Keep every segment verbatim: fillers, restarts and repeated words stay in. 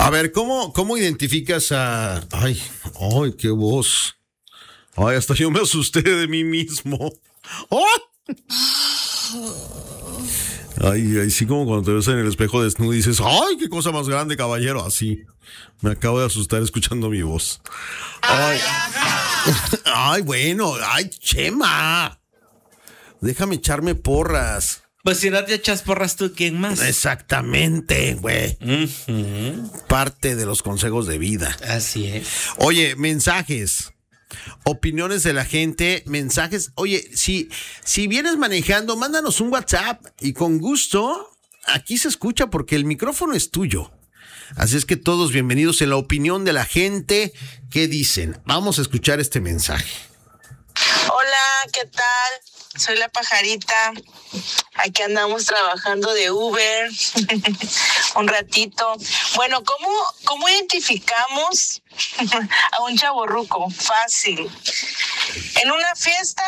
A ver, ¿cómo, cómo identificas a... Ay, ay, qué voz. Ay, hasta yo me asusté de mí mismo. ¡Oh! Ay, ay, sí, como cuando te ves en el espejo desnudo y dices, ¡ay, qué cosa más grande, caballero! Así. Me acabo de asustar escuchando mi voz. Ay, ay, bueno, ay, Chema. Déjame echarme porras. Pues si no te echas porras tú, ¿quién más? Exactamente, güey. Uh-huh. Parte de los consejos de vida. Así es. Oye, mensajes. Opiniones de la gente, mensajes. Oye, si, si vienes manejando, mándanos un WhatsApp y con gusto, aquí se escucha porque el micrófono es tuyo. Así es que todos bienvenidos en la opinión de la gente. ¿Qué dicen? Vamos a escuchar este mensaje. Hola, ¿qué tal? Soy la pajarita. Aquí andamos trabajando de Uber un ratito. Bueno, ¿cómo, cómo identificamos a un chavorruco? Fácil. En una fiesta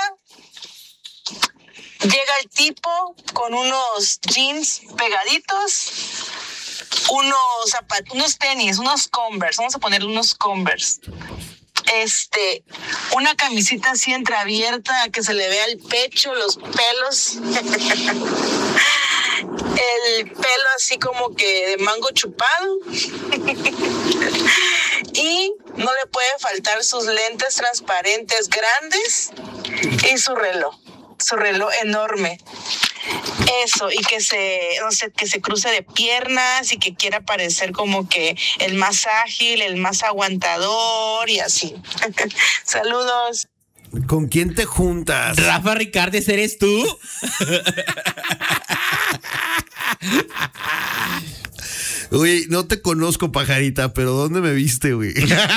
llega el tipo con unos jeans pegaditos, unos zapatos, unos tenis, unos Converse. Vamos a ponerle unos Converse. Este, una camisita así entreabierta, que se le vea el pecho, los pelos, el pelo así como que de mango chupado, y no le puede faltar sus lentes transparentes grandes y su reloj, su reloj enorme. Eso, y que se, no sé, que se cruce de piernas y que quiera parecer como que el más ágil, el más aguantador y así. Saludos. ¿Con quién te juntas? Rafa Ricardes, ¿eres tú? Uy, no te conozco, pajarita, pero ¿dónde me viste, güey?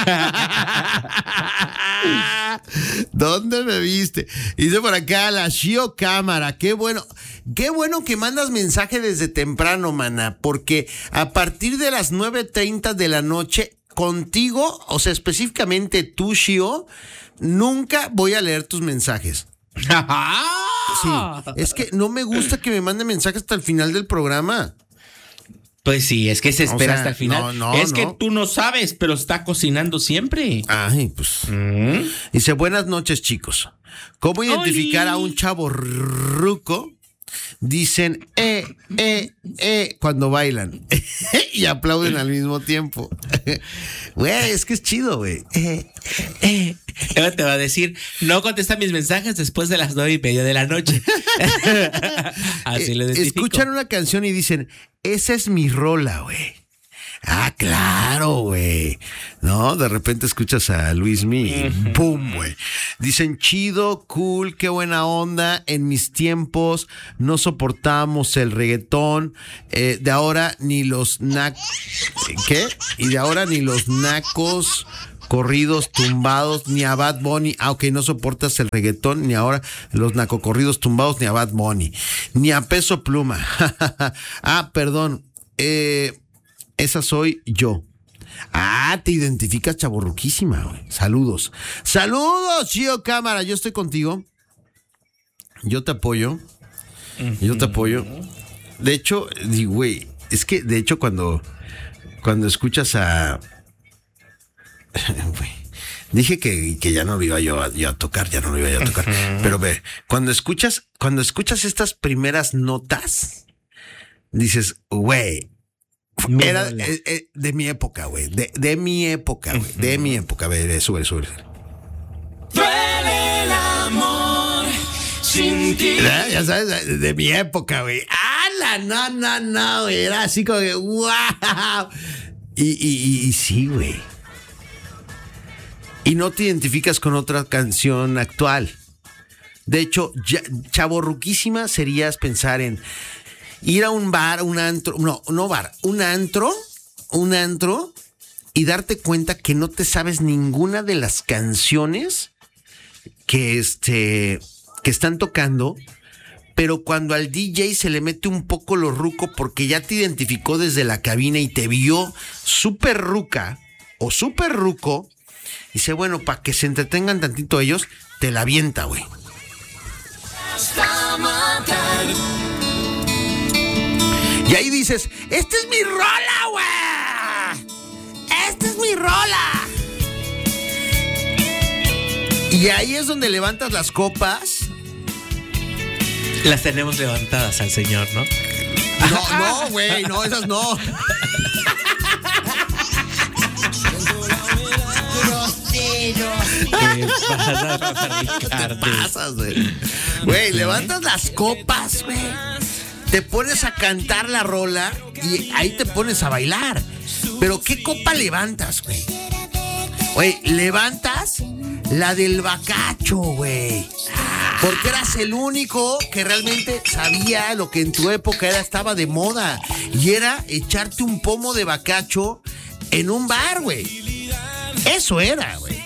¿Dónde me viste? Dice por acá la Shio Cámara. Qué bueno, qué bueno que mandas mensaje desde temprano, mana, porque a partir de las nueve treinta de la noche, contigo, o sea, específicamente tú, Shio, nunca voy a leer tus mensajes. Sí, es que no me gusta que me manden mensajes hasta el final del programa. Pues sí, es que se espera, o sea, hasta el final. No, no, es no. que tú no sabes, pero está cocinando siempre. Ay, pues. ¿Mm? Dice, buenas noches, chicos. ¿Cómo identificar ¡Oli! A un chavo ruco? Dicen, eh, eh, eh, cuando bailan. Y aplauden al mismo tiempo. Güey, es que es chido, güey. Eh, eh. Eva te va a decir, no contesta mis mensajes después de las nueve y media de la noche. Así lo identifico. Escuchan una canción y dicen, esa es mi rola, güey. Ah, claro, güey. No, de repente escuchas a Luismi y ¡pum, güey! Dicen, chido, cool, qué buena onda. En mis tiempos no soportamos el reggaetón. Eh, de ahora ni los nacos... ¿Qué? Y de ahora ni los nacos... corridos tumbados, ni a Bad Bunny. Ah, ok, no soportas el reggaetón, ni ahora los nacocorridos tumbados, ni a Bad Bunny, ni a Peso Pluma. Ah, perdón, eh, esa soy yo. Ah, te identificas chavorruquísima, güey. Saludos. Saludos, Shio Cámara, yo estoy contigo. Yo te apoyo. Yo te apoyo. De hecho, digo, güey, es que de hecho cuando, cuando escuchas a... Dije que, que ya no lo iba yo a, yo a tocar, ya no lo iba yo a tocar. Uh-huh. Pero ve, cuando escuchas, cuando escuchas estas primeras notas, dices, güey, era eh, eh, de mi época, güey. De, de mi época, güey. Uh-huh. De mi época. A ver, sube, sube. Duele el amor sin ti. ¿Ya? Ya sabes, de, de mi época, güey. ¡Hala! No, no, no, güey. Era así como que, ¡wow! Y, y, y, y sí, güey. Y no te identificas con otra canción actual. De hecho, ya, chavorruquísima serías pensar en ir a un bar, un antro, no, no bar, un antro, un antro y darte cuenta que no te sabes ninguna de las canciones que, este, que están tocando, pero cuando al D J se le mete un poco lo ruco porque ya te identificó desde la cabina y te vio súper ruca o súper ruco, dice, bueno, para que se entretengan tantito ellos, te la avienta, güey. Y ahí dices, ¡esta es mi rola, güey! Y ahí es donde levantas las copas. Las tenemos levantadas al señor, ¿no? No, no, güey, no, esas no. ¿Qué pasa, Ricardo? ¿Qué pasas, güey? Güey, levantas las copas, güey. Te pones a cantar la rola y ahí te pones a bailar. Pero ¿qué copa levantas, güey? Güey, levantas la del bacacho, güey. Porque eras el único que realmente sabía lo que en tu época era, estaba de moda. Y era echarte un pomo de bacacho en un bar, güey. Eso era, güey.